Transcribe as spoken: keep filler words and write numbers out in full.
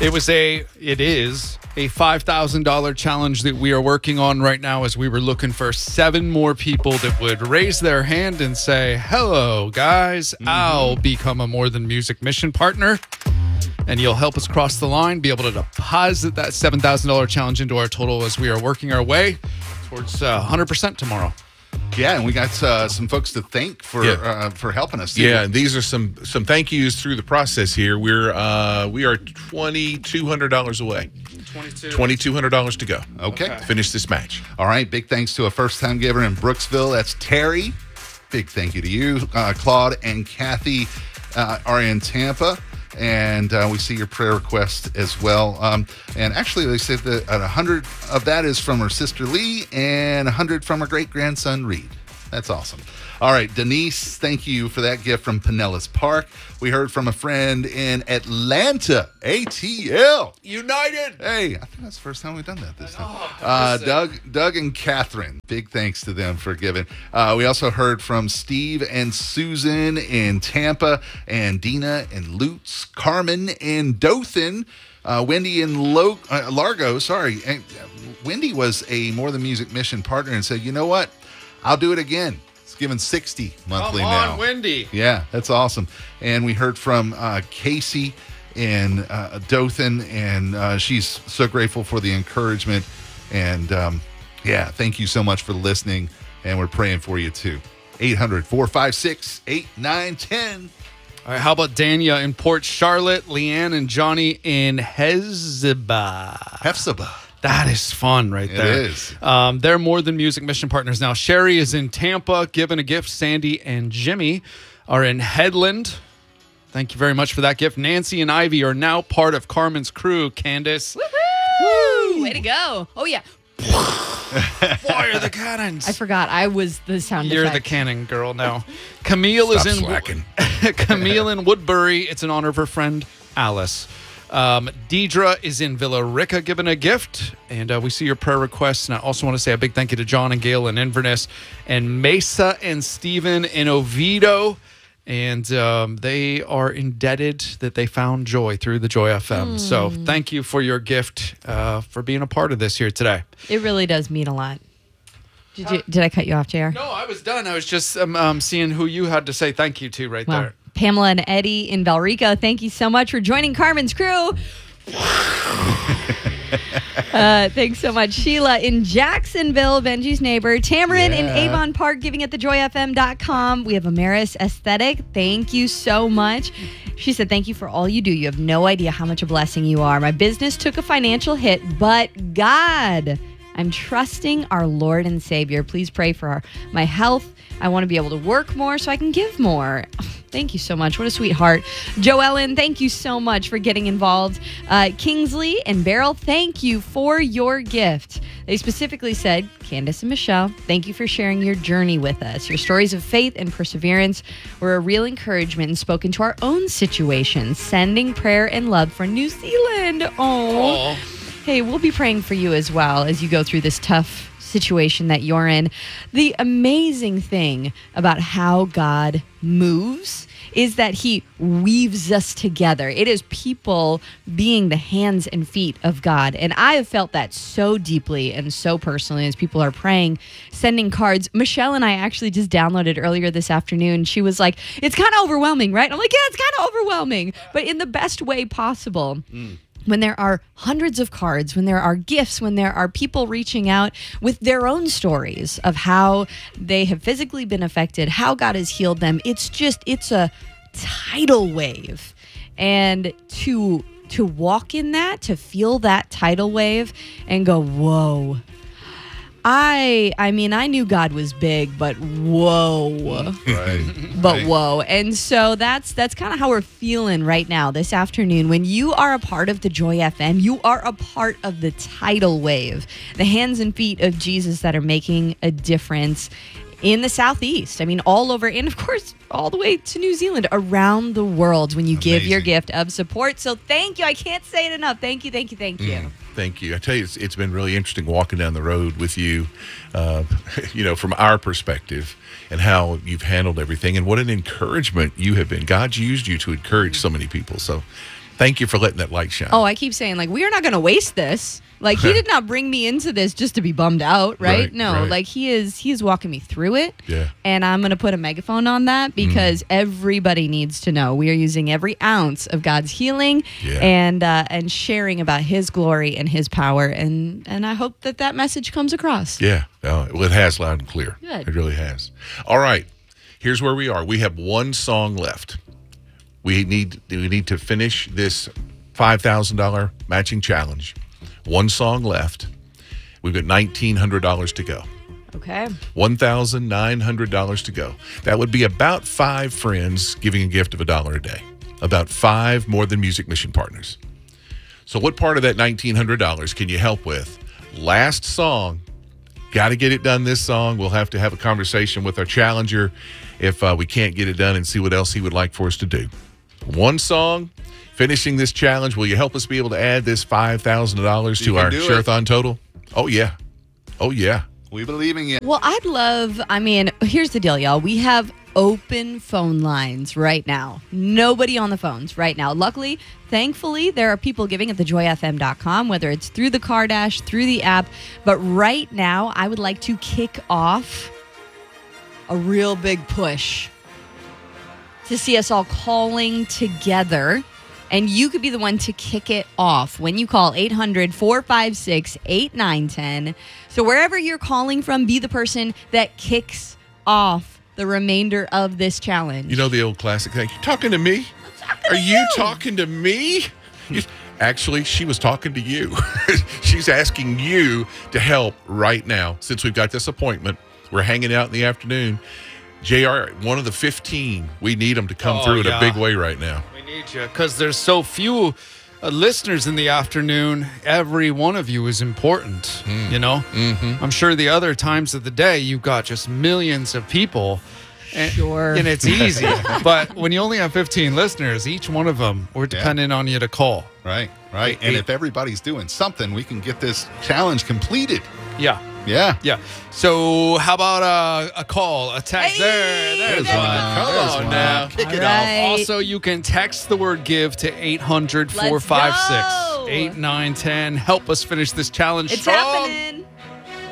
It was a, it is a five thousand dollars challenge that we are working on right now as we were looking for seven more people that would raise their hand and say, hello, guys, mm-hmm. I'll become a More Than Music mission partner. And you'll help us cross the line, be able to deposit that seven thousand dollars challenge into our total as we are working our way towards uh, one hundred percent tomorrow. Yeah, and we got uh, some folks to thank for yeah. uh, for helping us. Too. Yeah, and these are some some thank yous through the process here. We're uh, we are twenty two hundred dollars away. Twenty-two. Twenty two hundred dollars to go. Okay. okay, finish this match. All right. Big thanks to a first time giver in Brooksville. That's Terry. Big thank you to you, uh, Claude and Kathy uh, are in Tampa. And uh, we see your prayer request as well. Um, and actually, they said that one hundred of that is from her sister Lee and one hundred from her great-grandson Reed. That's awesome. All right, Denise, thank you for that gift from Pinellas Park. We heard from a friend in Atlanta, A T L. United. Hey, I think that's the first time we've done that this time. Uh, Doug, Doug and Catherine, big thanks to them for giving. Uh, we also heard from Steve and Susan in Tampa, and Dina and Lutz, Carmen in Dothan, uh, Wendy in Lo- uh, Largo, sorry. And Wendy was a More Than Music mission partner and said, you know what? I'll do it again. It's given sixty monthly Come now. on, Wendy. Yeah, that's awesome. And we heard from uh, Casey in uh, Dothan, and uh, she's so grateful for the encouragement. And um, yeah, thank you so much for listening. And we're praying for you too. eight hundred, four five six, eight nine one zero. All right, how about Dania in Port Charlotte, Leanne and Johnny in Hephzibah? Hephzibah. That is fun right it there. It is. Um, they're More Than Music mission partners now. Sherry is in Tampa, giving a gift. Sandy and Jimmy are in Headland. Thank you very much for that gift. Nancy and Ivy are now part of Carmen's crew. Candace. Woo-hoo! Way to go. Oh, yeah. Fire the cannons. I forgot. I was the sound You're effect. the cannon girl now. Camille Stop is in slacking. Camille in Woodbury. It's in honor of her friend Alice. Um, Deidre is in Villa Rica giving a gift, and uh, we see your prayer requests. And I also want to say a big thank you to John and Gail in Inverness, and Mesa and Stephen in Oviedo. And um, they are indebted that they found joy through the Joy F M. Mm. So thank you for your gift, uh, for being a part of this here today. It really does mean a lot. Did you? Did I cut you off, J R? No, I was done. I was just um, um, seeing who you had to say thank you to right wow. there. Pamela and Eddie in Valrico, thank you so much for joining Carmen's crew. uh, thanks so much. Sheila in Jacksonville, Benji's neighbor. Tamarin yeah. in Avon Park, giving at the joy f m dot com. We have Amaris Aesthetic. Thank you so much. She said, thank you for all you do. You have no idea how much a blessing you are. My business took a financial hit, but God, I'm trusting our Lord and Savior. Please pray for our, my health. I want to be able to work more so I can give more. Thank you so much. What a sweetheart. Joellen, thank you so much for getting involved. Uh, Kingsley and Beryl, thank you for your gift. They specifically said, Candace and Michelle, thank you for sharing your journey with us. Your stories of faith and perseverance were a real encouragement and spoke into our own situations. Sending prayer and love for New Zealand. Oh. Hey, we'll be praying for you as well as you go through this tough situation that you're in. The amazing thing about how God moves is that he weaves us together. It is people being the hands and feet of God. And I have felt that so deeply and so personally as people are praying, sending cards. Michelle and I actually just downloaded earlier this afternoon. She was like, it's kind of overwhelming, right? I'm like, yeah, it's kind of overwhelming, but in the best way possible. Mm. When there are hundreds of cards, when there are gifts, when there are people reaching out with their own stories of how they have physically been affected, how God has healed them, it's just, it's a tidal wave. And to to walk in that, to feel that tidal wave and go, whoa. I I mean, I knew God was big, but whoa. Right. But right. whoa. And so that's that's kind of how we're feeling right now this afternoon. When you are a part of the Joy F M, you are a part of the tidal wave, the hands and feet of Jesus that are making a difference in the Southeast. I mean, all over, and of course, all the way to New Zealand, around the world when you Amazing. Give your gift of support. So thank you. I can't say it enough. Thank you, thank you, thank you. Mm. Thank you. I tell you, it's, it's been really interesting walking down the road with you, uh, you know, from our perspective and how you've handled everything and what an encouragement you have been. God's used you to encourage so many people. So Thank you for letting that light shine. Oh, I keep saying, like, we are not going to waste this. Like, he did not bring me into this just to be bummed out, right? Right, no, right. like, he is he is walking me through it. Yeah. And I'm going to put a megaphone on that because Mm. everybody needs to know we are using every ounce of God's healing Yeah. and uh, and sharing about his glory and his power. And, and I hope that that message comes across. Yeah, uh, well, it has loud and clear. Good. It really has. All right, here's where we are. We have one song left. We need we need to finish this five thousand dollars matching challenge. One song left. We've got nineteen hundred dollars to go. Okay. one thousand nine hundred dollars to go. That would be about five friends giving a gift of a dollar a day. About five More Than Music Mission partners. So what part of that nineteen hundred dollars can you help with? Last song. Got to get it done this song. We'll have to have a conversation with our challenger if uh, we can't get it done and see what else he would like for us to do. One song, finishing this challenge. Will you help us be able to add this five thousand dollars to You can our do it. Share-a-thon total? Oh, yeah. Oh, yeah. We believe in you. Well, I'd love, I mean, here's the deal, y'all. We have open phone lines right now. Nobody on the phones right now. Luckily, thankfully, there are people giving at the joy f m dot com, whether it's through the car dash, through the app. But right now, I would like to kick off a real big push to see us all calling together. And you could be the one to kick it off when you call eight hundred, four five six, eight nine one zero. So wherever you're calling from, be the person that kicks off the remainder of this challenge. You know the old classic thing. You talking to me? Are you talking to me? You- Actually, she was talking to you. She's asking you to help right now. Since we've got this appointment, we're hanging out in the afternoon. J R, one of the fifteen, we need them to come Oh, through in yeah. a big way right now. We need you because there's so few uh, listeners in the afternoon. Every one of you is important, you know? Mm-hmm. I'm sure the other times of the day, you've got just millions of people. And, Sure. and it's easy. But when you only have fifteen listeners, each one of them, we're depending on you to call. Right, right. Eight- And eight- if everybody's doing something, we can get this challenge completed. Yeah. Yeah. Yeah. So how about a, a call, a text? Hey, there, there's there one. we Come go. on There's now. one. Kick All it right. off. Also, you can text the word give to eight hundred, four five six, eight nine one zero. Help us finish this challenge It's strong. happening.